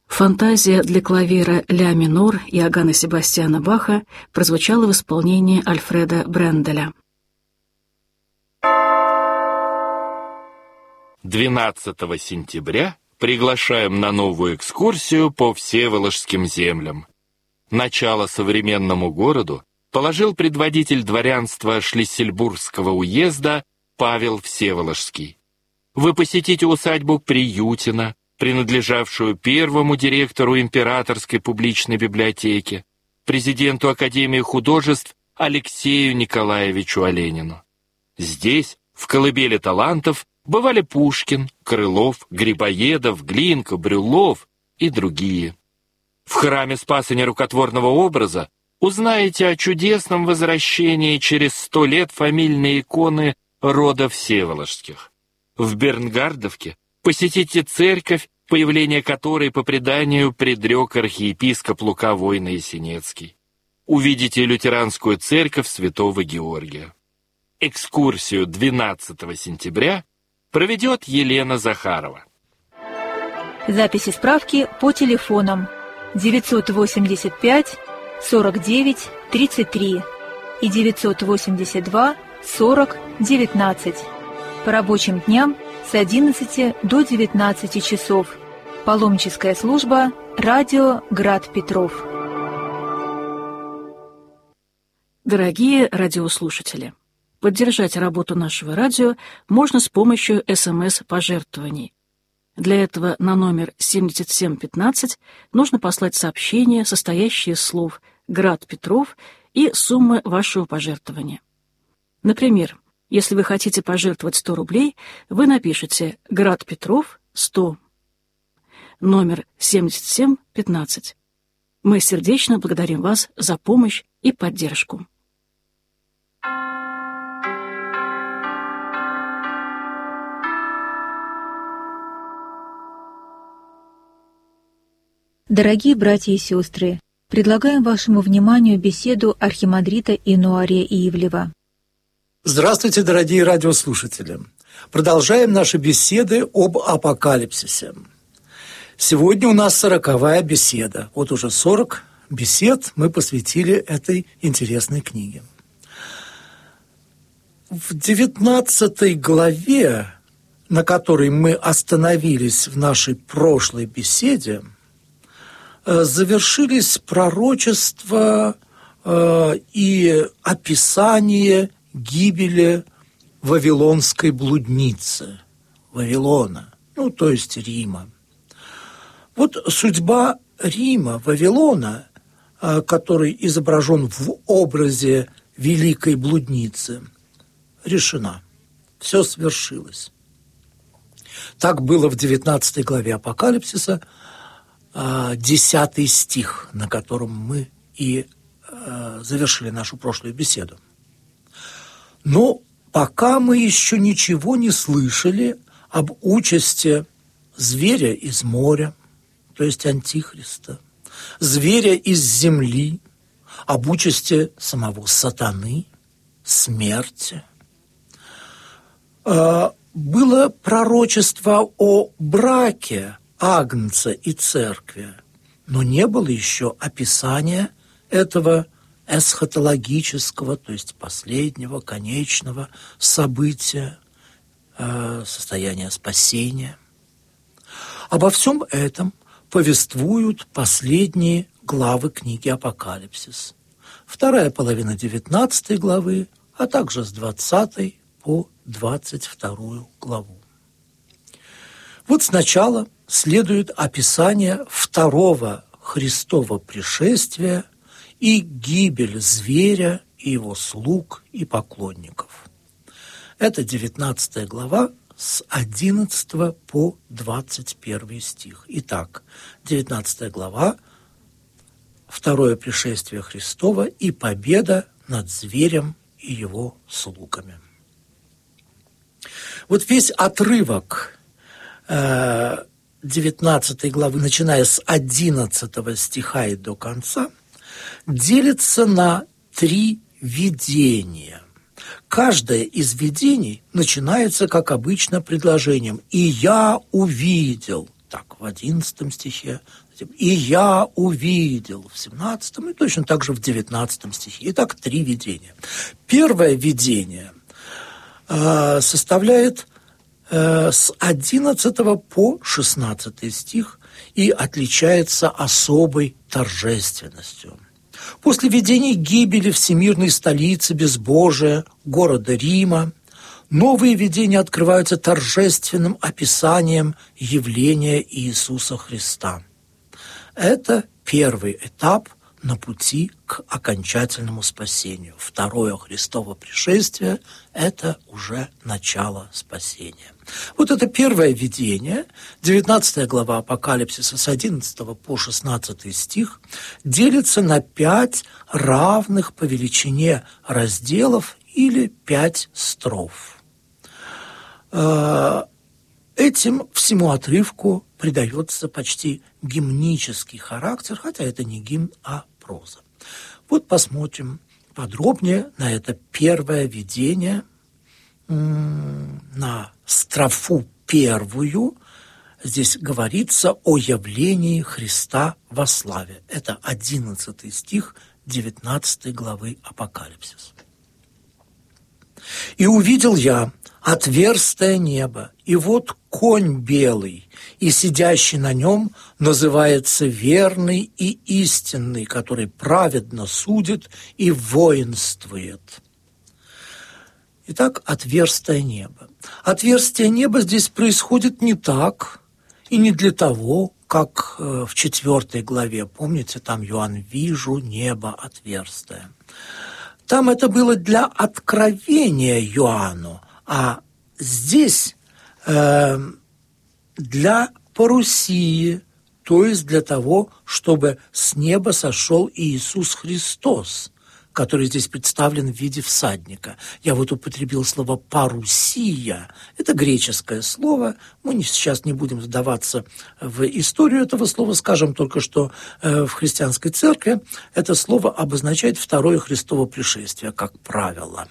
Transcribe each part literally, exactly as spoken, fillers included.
Фантазия для клавира ля минор Иоганна Себастьяна Баха прозвучала в исполнении Альфреда Бренделя. двенадцатого сентября приглашаем на новую экскурсию по Всеволожским землям. Начало современному городу положил предводитель дворянства Шлиссельбургского уезда Павел Всеволожский. Вы посетите усадьбу Приютина, принадлежавшую первому директору Императорской публичной библиотеки, президенту Академии художеств Алексею Николаевичу Оленину. Здесь, в колыбели талантов, бывали Пушкин, Крылов, Грибоедов, Глинка, Брюллов и другие. В храме Спаса Нерукотворного образа узнаете о чудесном возвращении через сто лет фамильной иконы рода Всеволожских. В Бернгардовке посетите церковь, появление которой по преданию предрек архиепископ Лука Войно-Ясенецкий. Увидите лютеранскую церковь Святого Георгия. Экскурсию двенадцатого сентября проведет Елена Захарова. Записи справки по телефонам девятьсот восемьдесят пять сорок девять тридцать три и девятьсот восемьдесят два сорок девятнадцать. По рабочим дням с одиннадцати до девятнадцати часов. Паломническая служба «Радио Град Петров». Дорогие радиослушатели, поддержать работу нашего радио можно с помощью эс эм эс-пожертвований. Для этого на номер семьдесят семь пятнадцать нужно послать сообщение, состоящее из слов «Град Петров» и суммы вашего пожертвования. Например, если вы хотите пожертвовать сто рублей, вы напишите «Град Петров сто», номер семьдесят семь пятнадцать. Мы сердечно благодарим вас за помощь и поддержку. Дорогие братья и сестры, предлагаем вашему вниманию беседу архимандрита Инуария Ивлева. Здравствуйте, дорогие радиослушатели! Продолжаем наши беседы об апокалипсисе. Сегодня у нас сороковая беседа. Вот уже сорок бесед мы посвятили этой интересной книге. В девятнадцатой главе, на которой мы остановились в нашей прошлой беседе, завершились пророчества э, и описание гибели вавилонской блудницы, Вавилона, ну, то есть Рима. Вот судьба Рима, Вавилона, э, который изображен в образе великой блудницы, решена. Все свершилось. Так было в девятнадцатой главе Апокалипсиса, десятый стих, на котором мы и э, завершили нашу прошлую беседу. Но пока мы еще ничего не слышали об участи зверя из моря, то есть Антихриста, зверя из земли, об участи самого сатаны, смерти. Э, было пророчество о браке Агнца и Церкви, но не было еще описания этого эсхатологического, то есть последнего, конечного события, э, состояния спасения. Обо всем этом повествуют последние главы книги «Апокалипсис». Вторая половина девятнадцатой главы, а также с двадцатой по двадцать вторую главу. Вот сначала следует описание второго Христова пришествия и гибель зверя и его слуг и поклонников. Это девятнадцатая глава с одиннадцатого по двадцать первый стих. Итак, девятнадцатая глава, второе пришествие Христова и победа над зверем и его слугами. Вот весь отрывок девятнадцатой главы, начиная с одиннадцатого стиха и до конца, делится на три видения. Каждое из видений начинается, как обычно, предложением «И я увидел». так в одиннадцатом стихе, «И я увидел» в семнадцатом, и точно так же в девятнадцатом стихе. Итак, три видения. Первое видение э, составляет э, с одиннадцатого по шестнадцатый стих и отличается особой торжественностью. После видений гибели всемирной столицы безбожия, города Рима, новые видения открываются торжественным описанием явления Иисуса Христа. Это первый этап на пути к окончательному спасению. Второе Христово пришествие – это уже начало спасения. Вот это первое видение, девятнадцатая глава Апокалипсиса с одиннадцатого по шестнадцатый стих, делится на пять равных по величине разделов или пять строф. Этим всему отрывку придается почти гимнический характер, хотя это не гимн, а проза. Вот посмотрим подробнее на это первое видение, на строфу первую. Здесь говорится о явлении Христа во славе. Это одиннадцатый стих девятнадцатой главы Апокалипсис. «И увидел я отверстое небо, и вот конь белый, и сидящий на нем называется верный и истинный, который праведно судит и воинствует». Итак, отверстое небо. Отверстие неба здесь происходит не так и не для того, как в четвертой главе, помните, там Иоанн «Вижу небо отверстое». Там это было для откровения Иоанну, а здесь э, для парусии, то есть для того, чтобы с неба сошел Иисус Христос, который здесь представлен в виде всадника. Я вот употребил слово «парусия». Это греческое слово. Мы не, сейчас не будем вдаваться в историю этого слова. Скажем только, что э, в христианской церкви это слово обозначает второе Христово пришествие, как правило.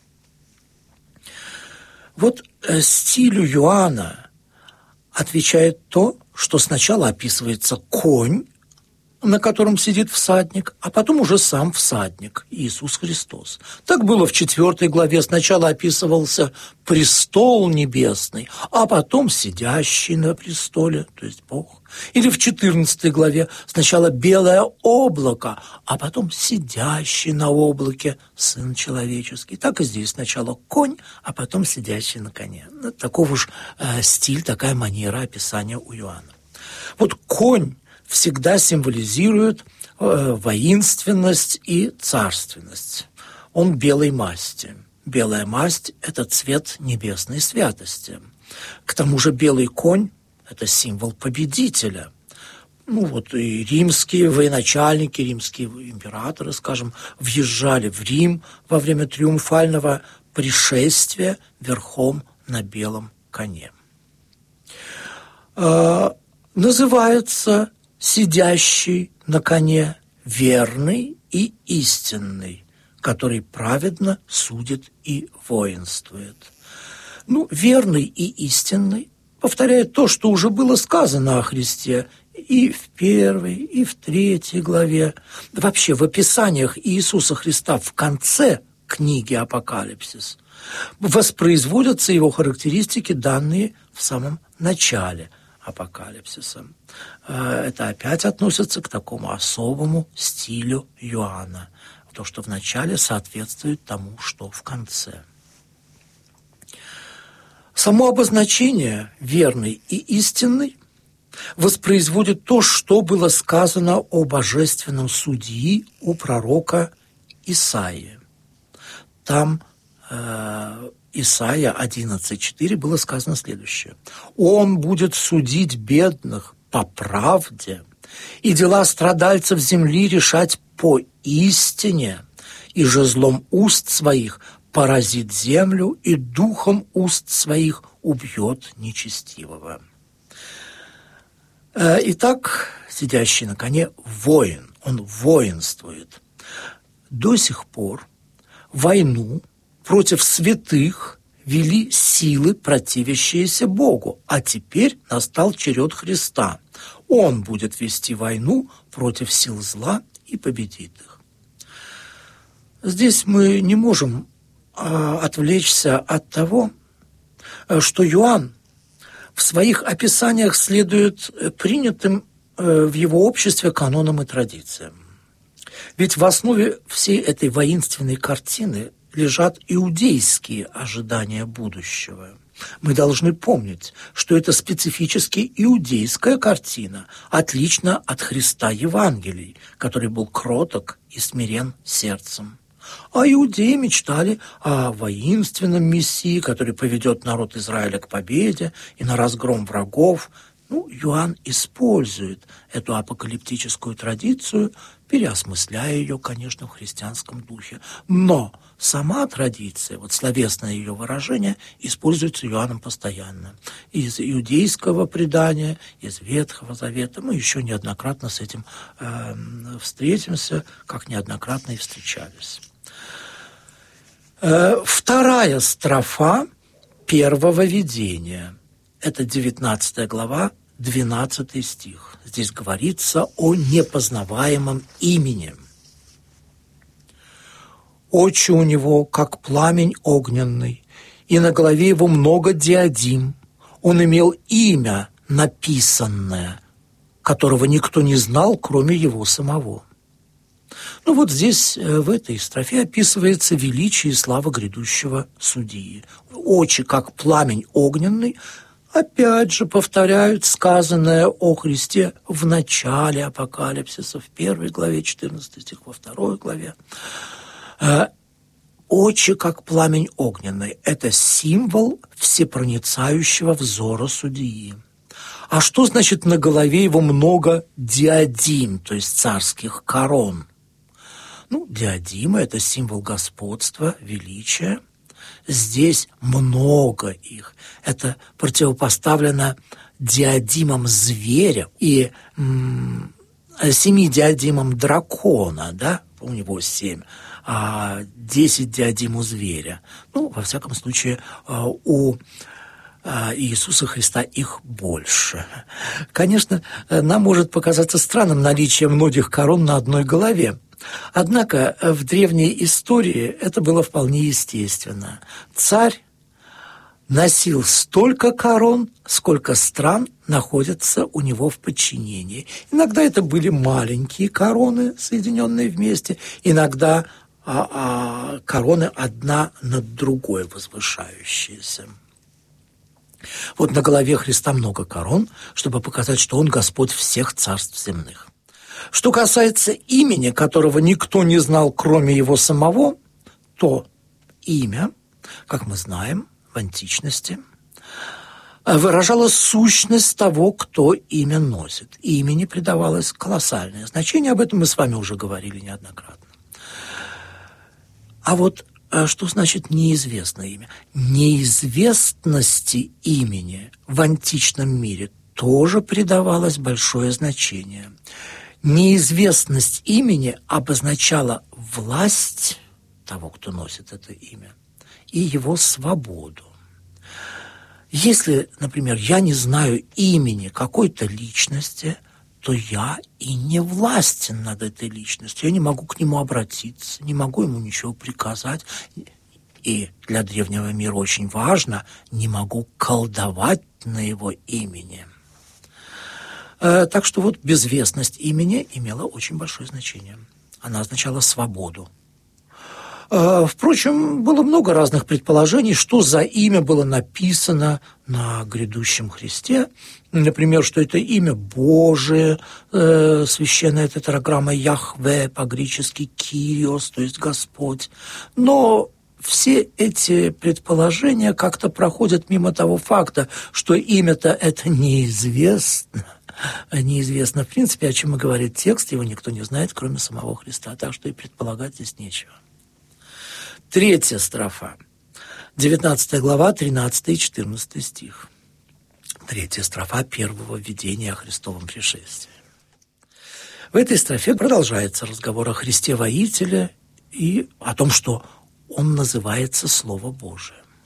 Вот э, стилю Иоанна отвечает то, что сначала описывается конь, на котором сидит всадник, а потом уже сам всадник, Иисус Христос. Так было в четвертой главе. Сначала описывался престол небесный, а потом сидящий на престоле, то есть Бог. Или в четырнадцатой главе сначала белое облако, а потом сидящий на облаке Сын Человеческий. Так и здесь сначала конь, а потом сидящий на коне. Ну, таков уж э, стиль, такая манера описания у Иоанна. Вот конь всегда символизирует э, воинственность и царственность. Он белой масти. Белая масть – это цвет небесной святости. К тому же белый конь – это символ победителя. Ну вот и римские военачальники, римские императоры, скажем, въезжали в Рим во время триумфального пришествия верхом на белом коне. Э, называется сидящий на коне верный и истинный, который праведно судит и воинствует. Ну, верный и истинный повторяет то, что уже было сказано о Христе и в первой, и в третьей главе. Вообще, в описаниях Иисуса Христа в конце книги «Апокалипсис» воспроизводятся его характеристики, данные в самом начале Апокалипсиса. Это опять относится к такому особому стилю Иоанна. То, что в начале соответствует тому, что в конце. Само обозначение «верный» и «истинный» воспроизводит то, что было сказано о божественном судьи у пророка Исаии. Там э, Исаия одиннадцать четыре было сказано следующее. «Он будет судить бедных по правде, и дела страдальцев земли решать по истине, и жезлом уст своих поразит землю, и духом уст своих убьет нечестивого». Итак, сидящий на коне воин, он воинствует. До сих пор войну против святых вели силы, противящиеся Богу, а теперь настал черед Христа. Он будет вести войну против сил зла и победит их. Здесь мы не можем а, отвлечься от того, что Иоанн в своих описаниях следует принятым в его обществе канонам и традициям. Ведь в основе всей этой воинственной картины лежат иудейские ожидания будущего. Мы должны помнить, что это специфически иудейская картина, отлична от Христа Евангелий, который был кроток и смирен сердцем. А иудеи мечтали о воинственном мессии, который поведет народ Израиля к победе и на разгром врагов. Ну, Иоанн использует эту апокалиптическую традицию, переосмысляя ее, конечно, в христианском духе. Но сама традиция, вот словесное ее выражение, используется Иоанном постоянно. Из иудейского предания, из Ветхого Завета. Мы еще неоднократно с этим э, встретимся, как неоднократно и встречались. Э, вторая строфа первого видения. Это девятнадцатая глава, двенадцатый стих. Здесь говорится о непознаваемом имени. Очи у него, как пламень огненный, и на голове его много диадим. Он имел имя написанное, которого никто не знал, кроме его самого. Ну вот здесь, в этой строфе, описывается величие и слава грядущего судьи. Очи, как пламень огненный, опять же повторяют сказанное о Христе в начале Апокалипсиса, в первой главе, четырнадцатый стих, во второй главе. Очи, как пламень огненный, это символ всепроницающего взора судьи. А что значит на голове его много диадим, то есть царских корон? Ну, диадима – это символ господства, величия. Здесь много их. Это противопоставлено диадимам зверя и м- семи диадимам дракона, да, у него семь, а десять диадим у зверя. Ну, во всяком случае, у Иисуса Христа их больше. Конечно, нам может показаться странным наличие многих корон на одной голове. Однако в древней истории это было вполне естественно. Царь носил столько корон, сколько стран находятся у него в подчинении. Иногда это были маленькие короны, соединенные вместе, иногда а, а, короны одна над другой возвышающиеся. Вот на голове Христа много корон, чтобы показать, что Он Господь всех царств земных. Что касается имени, которого никто не знал, кроме Его самого, то имя, как мы знаем, в античности выражало сущность того, кто имя носит. Имени придавалось колоссальное значение, об этом мы с вами уже говорили неоднократно. А вот что значит неизвестное имя? Неизвестности имени в античном мире тоже придавалось большое значение. Неизвестность имени обозначала власть того, кто носит это имя, и его свободу. Если, например, я не знаю имени какой-то личности, то я и не властен над этой личностью. Я не могу к нему обратиться, не могу ему ничего приказать. И для древнего мира очень важно, не могу колдовать на его имени. Так что вот безвестность имени имела очень большое значение. Она означала свободу. Впрочем, было много разных предположений, что за имя было написано на грядущем Христе. Например, что это имя Божие, священная тетраграмма Яхве, по-гречески Кириос, то есть Господь. Но все эти предположения как-то проходят мимо того факта, что имя-то это неизвестно. Неизвестно, в принципе, о чем и говорит текст, его никто не знает, кроме самого Христа, так что и предполагать здесь нечего. Третья строфа, девятнадцатая глава, тринадцатый и четырнадцатый стих. Третья строфа первого видения о Христовом пришествии. В этой строфе продолжается разговор о Христе-воителе и о том, что он называется Слово Божие.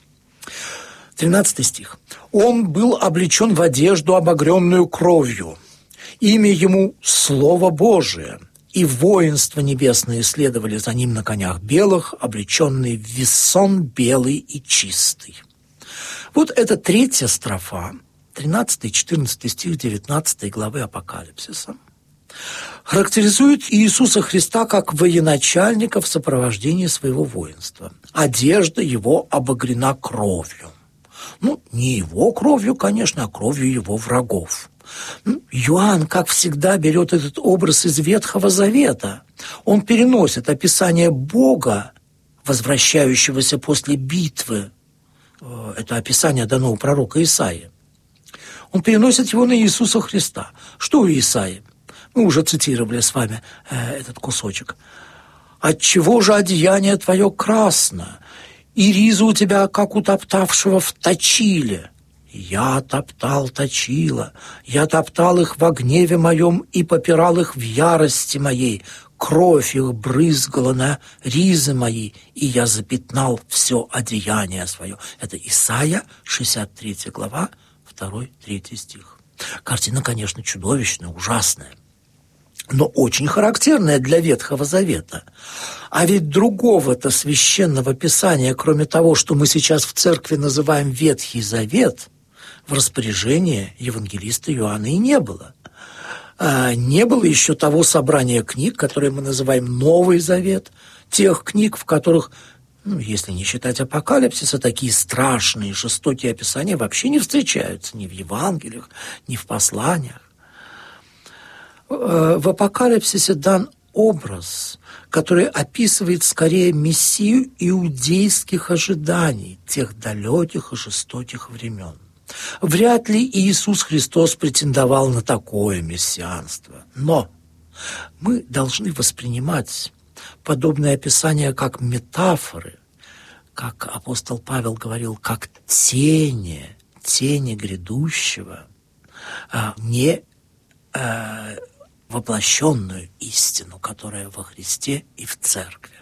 тринадцатый стих. «Он был облечен в одежду, обогренную кровью. Имя ему – Слово Божие, и воинства небесные следовали за ним на конях белых, облеченные в вессон белый и чистый». Вот это третья строфа, тринадцатый, четырнадцатый стих девятнадцатой главы Апокалипсиса, характеризует Иисуса Христа как военачальника в сопровождении своего воинства. Одежда его обогрена кровью. Ну, не его кровью, конечно, а кровью его врагов. Иоанн, как всегда, берет этот образ из Ветхого Завета. Он переносит описание Бога, возвращающегося после битвы. Это описание дано у пророка Исаии. Он переносит его на Иисуса Христа. Что у Исаии? Мы уже цитировали с вами э, этот кусочек. «Отчего же одеяние твое красно, и риза у тебя, как у топтавшего в точиле? Я топтал точила, я топтал их во гневе моем и попирал их в ярости моей. Кровь их брызгала на ризы мои, и я запятнал все одеяние свое». Это Исайя, шестьдесят третья глава, второй-третий стих. Картина, конечно, чудовищная, ужасная, но очень характерная для Ветхого Завета. А ведь другого-то священного писания, кроме того, что мы сейчас в церкви называем Ветхий Завет, в распоряжении евангелиста Иоанна и не было. А не было еще того собрания книг, которые мы называем Новый Завет, тех книг, в которых, ну, если не считать Апокалипсиса, такие страшные, жестокие описания вообще не встречаются ни в Евангелиях, ни в посланиях. В Апокалипсисе дан образ, который описывает скорее мессию иудейских ожиданий, тех далеких и жестоких времен. Вряд ли Иисус Христос претендовал на такое мессианство. Но мы должны воспринимать подобные описания как метафоры, как апостол Павел говорил, как тени, тени грядущего, а не а, воплощенную истину, которая во Христе и в церкви.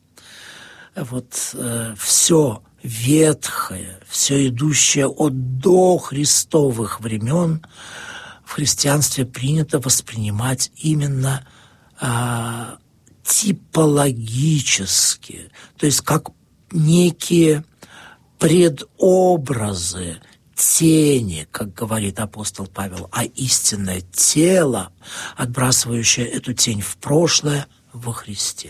Вот э, все ветхое, все идущее от дохристовых времен в христианстве принято воспринимать именно э, типологически, то есть как некие предобразы, тени, как говорит апостол Павел, а истинное тело, отбрасывающее эту тень в прошлое во Христе.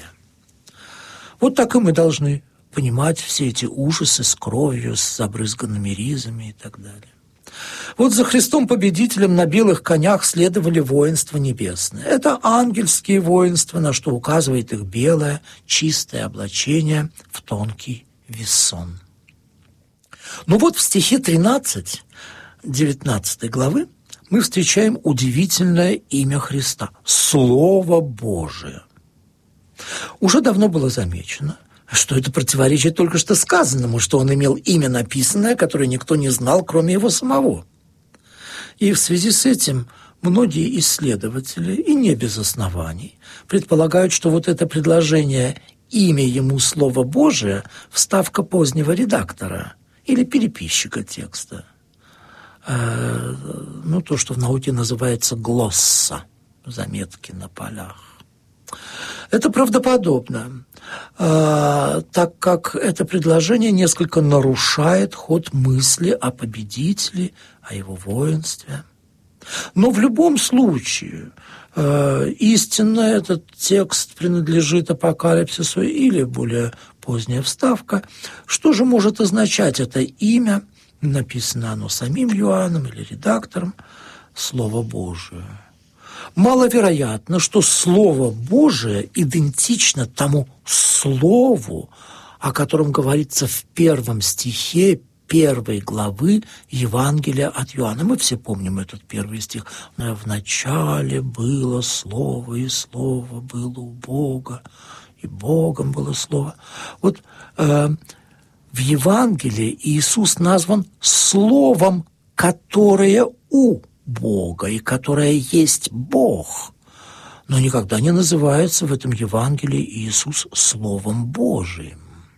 Вот так и мы должны понимать все эти ужасы с кровью, с забрызганными ризами и так далее. Вот за Христом-победителем на белых конях следовали воинства небесные. Это ангельские воинства, на что указывает их белое, чистое облачение в тонкий вессон. Но вот в стихе тринадцать, девятнадцатой главы мы встречаем удивительное имя Христа – Слово Божие. Уже давно было замечено, что это противоречит только что сказанному, что он имел имя написанное, которое никто не знал, кроме его самого. И в связи с этим многие исследователи, и не без оснований, предполагают, что вот это предложение «имя ему Слово Божие» – вставка позднего редактора или переписчика текста. Э, ну, то, что в науке называется глосса, заметки на полях. Это правдоподобно, э, так как это предложение несколько нарушает ход мысли о победителе, о его воинстве. Но в любом случае, э, истинно этот текст принадлежит Апокалипсису или более поздняя вставка. Что же может означать это имя? Написано оно самим Иоанном или редактором, Слово Божие. Маловероятно, что Слово Божие идентично тому Слову, о котором говорится в первом стихе первой главы Евангелия от Иоанна. Мы все помним этот первый стих. «В начале было Слово, и Слово было у Бога, и Богом было Слово». Вот э, в Евангелии Иисус назван Словом, которое у Бога и которое есть Бог, но никогда не называется в этом Евангелии Иисус Словом Божиим.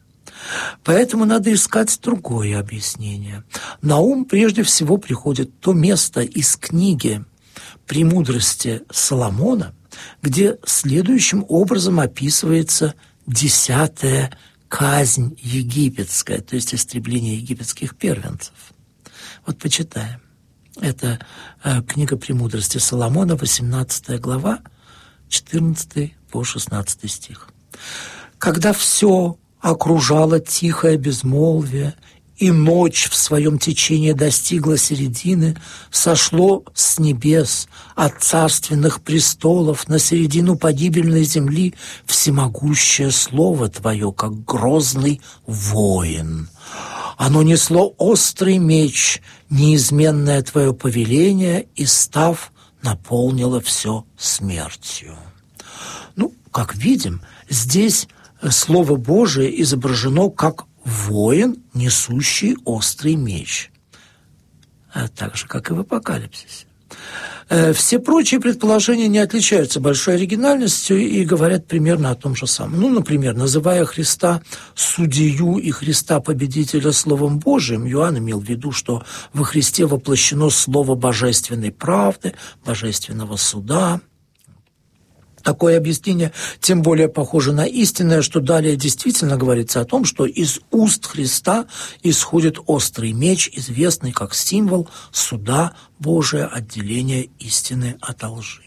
Поэтому надо искать другое объяснение. На ум прежде всего приходит то место из книги «Премудрости Соломона», где следующим образом описывается десятая казнь египетская, то есть истребление египетских первенцев. Вот почитаем. Это э, книга «Премудрости Соломона», восемнадцатая глава, четырнадцатый по шестнадцатый стих. «Когда все окружало тихое безмолвие, и ночь в своем течении достигла середины, сошло с небес от царственных престолов на середину погибельной земли всемогущее слово Твое, как грозный воин. Оно несло острый меч, неизменное Твое повеление, и, став, наполнило все смертью». Ну, как видим, здесь Слово Божие изображено как воин, несущий острый меч, так же, как и в Апокалипсисе. Все прочие предположения не отличаются большой оригинальностью и говорят примерно о том же самом. Ну, например, называя Христа судью и Христа победителя Словом Божиим, Иоанн имел в виду, что во Христе воплощено слово божественной правды, божественного суда. Такое объяснение тем более похоже на истинное, что далее действительно говорится о том, что из уст Христа исходит острый меч, известный как символ суда Божия, отделения истины от лжи.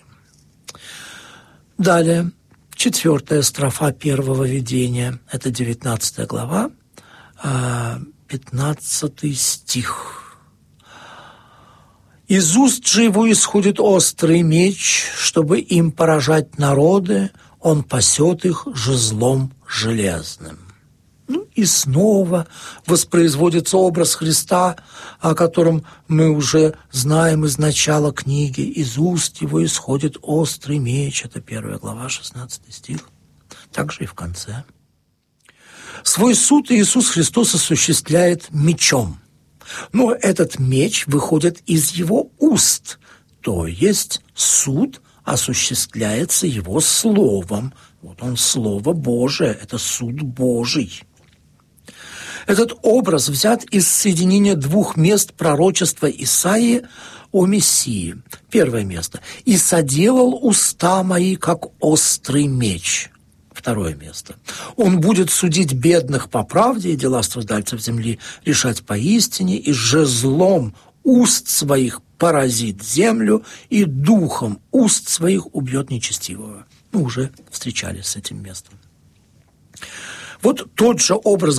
Далее, четвертая строфа первого видения, это девятнадцатая глава, пятнадцатый стих. «Из уст же его исходит острый меч, чтобы им поражать народы, он пасет их жезлом железным». Ну и снова воспроизводится образ Христа, о котором мы уже знаем из начала книги. «Из уст его исходит острый меч», это первая глава, шестнадцатый стих, также и в конце. Свой суд Иисус Христос осуществляет мечом. Но этот меч выходит из его уст, то есть суд осуществляется его словом. Вот он, Слово Божие, это суд Божий. Этот образ взят из соединения двух мест пророчества Исаии о Мессии. Первое место. «И соделал уста мои, как острый меч». Второе место. «Он будет судить бедных по правде и дела страдальцев земли решать поистине, и жезлом уст своих поразит землю, и духом уст своих убьет нечестивого». Мы уже встречались с этим местом. Вот тот же образ